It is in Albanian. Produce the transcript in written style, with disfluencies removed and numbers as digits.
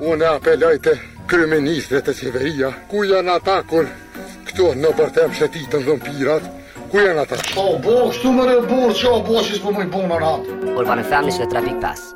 Unë apeloj të kryeministrit të qeveria, ku janë ata kur këto në bërtem shëtitën dhëmpirat, ku janë ata? O, bo, kështu më re burë që o bo që s'po më i bonë në ratë. Urban Family dhe Traffic Pass.